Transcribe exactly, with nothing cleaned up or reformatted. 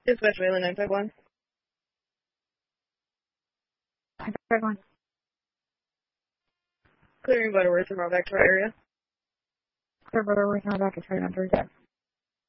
Dispatch Wayland nine five one. nine five one. Clearing Butterworth from our back to our area. Clear Butterworth, now back to try number again.